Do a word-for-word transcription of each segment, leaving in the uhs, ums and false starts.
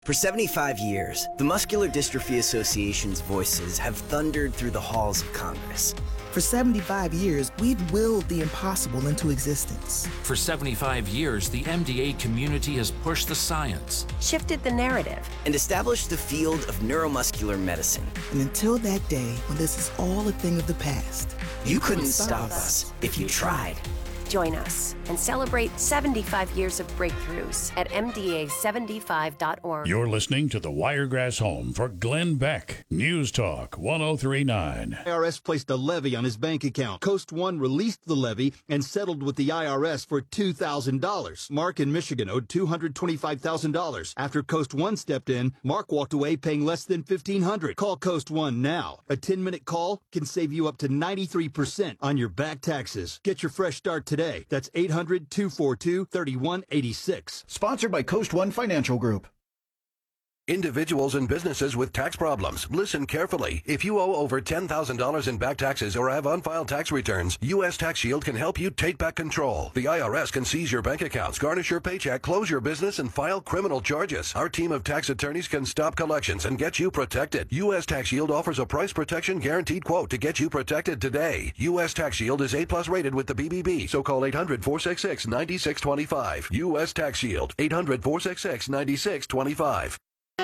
For seventy-five years, the Muscular Dystrophy Association's voices have thundered through the halls of Congress. For seventy-five years, we've willed the impossible into existence. For seventy-five years, the M D A community has pushed the science, shifted the narrative, and established the field of neuromuscular medicine. And until that day when this is all a thing of the past, you, you couldn't, couldn't stop us, us if you tried. Join us and celebrate seventy-five years of breakthroughs at M D A seventy-five dot org. You're listening to the Wiregrass Home for Glenn Beck. News Talk one oh three point nine. I R S placed a levy on his bank account. Coast One released the levy and settled with the I R S for two thousand dollars. Mark in Michigan owed two hundred twenty-five thousand dollars. After Coast One stepped in, Mark walked away paying less than fifteen hundred dollars. Call Coast One now. A ten-minute call can save you up to ninety-three percent on your back taxes. Get your fresh start today. That's eight hundred, two four two, three one eight six. Sponsored by Coast One Financial Group. Individuals and businesses with tax problems, listen carefully. If you owe over ten thousand dollars in back taxes or have unfiled tax returns, U S Tax Shield can help you take back control. The I R S can seize your bank accots, garnish your paycheck, close your business, and file criminal charges. Our team of tax attorneys can stop collections and get you protected. U S Tax Shield offers a price protection guaranteed quote to get you protected today. U S Tax Shield is A plus rated with the B B B, so call eight hundred, four six six, nine six two five. U S Tax Shield, eight hundred, four six six, nine six two five.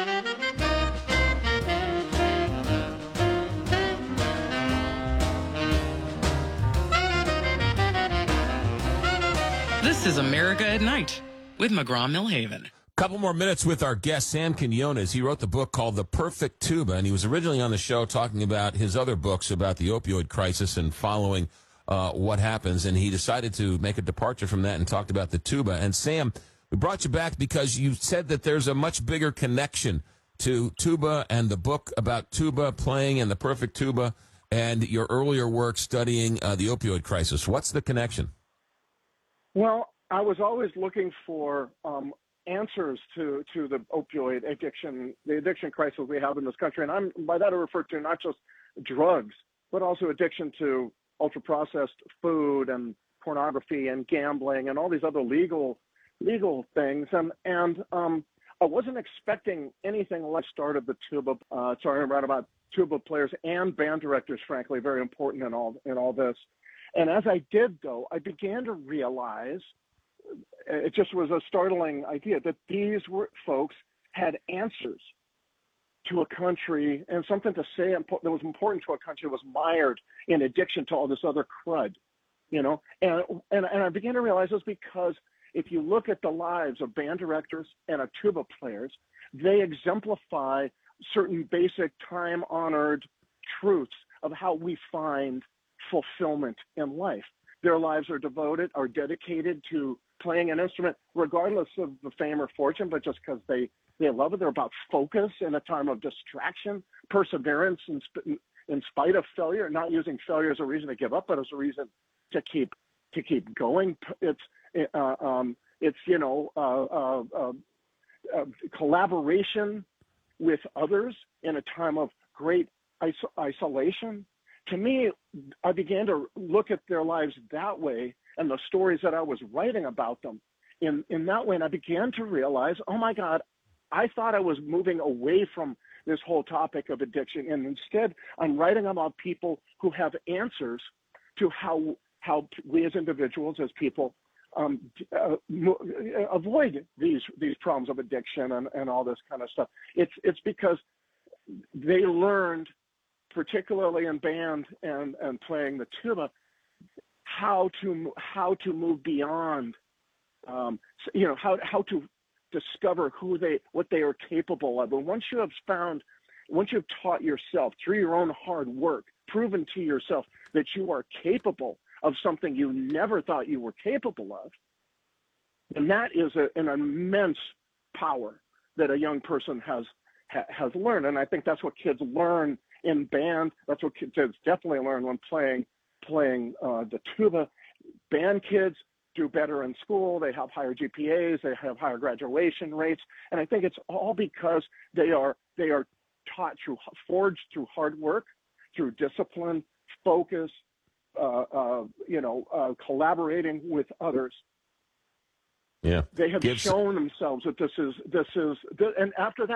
This is America at Night with McGraw-Millhaven. Couple more minutes with our guest, Sam Quinones. He wrote the book called The Perfect Tuba, and he was originally on the show talking about his other books about the opioid crisis and following uh, what happens, and he decided to make a departure from that and talked about the tuba. And Sam, we brought you back because you said that there's a much bigger connection to tuba and the book about tuba playing and the perfect tuba and your earlier work studying uh, the opioid crisis. What's the connection? Well, I was always looking for um, answers to, to the opioid addiction, the addiction crisis we have in this country. And I'm, by that I refer to not just drugs, but also addiction to ultra-processed food and pornography and gambling and all these other legal legal things. And, and um, I wasn't expecting anything unless I started the tuba, uh, sorry, I read about tuba players and band directors, frankly, very important in all in all this. And as I did, though, I began to realize, it just was a startling idea, that these were folks had answers to a country and something to say that was important to a country that was mired in addiction to all this other crud, you know. And, and, and I began to realize this because if you look at the lives of band directors and of tuba players, they exemplify certain basic time-honored truths of how we find fulfillment in life. Their lives are devoted, are dedicated to playing an instrument, regardless of the fame or fortune, but just because they, they love it. They're about focus in a time of distraction, perseverance in, sp- in spite of failure, not using failure as a reason to give up, but as a reason to keep to keep going. It's uh, um, it's you know uh, uh, uh, uh, collaboration with others in a time of great iso- isolation. To me, I began to look at their lives that way and the stories that I was writing about them in, in that way. And I began to realize, oh my God, I thought I was moving away from this whole topic of addiction. And instead, I'm writing about people who have answers to how, how we as individuals, as people, um, uh, avoid these, these problems of addiction and, and all this kind of stuff. It's, it's because they learned, particularly in band and, and playing the tuba, how to how to move beyond, um, you know, how how to discover who they what they are capable of. And once you have found, once you've taught yourself through your own hard work, proven to yourself that you are capable of something you never thought you were capable of, and that is a, an immense power that a young person has ha, has learned. And I think that's what kids learn in band. That's what kids definitely learn when playing playing uh, the tuba. Band kids do better in school. They have higher G P As. They have higher graduation rates. And I think it's all because they are they are taught through forged through hard work, through discipline, focus, uh, uh, you know, uh, collaborating with others. Yeah. They have Gives- shown themselves that this is this is, and after that.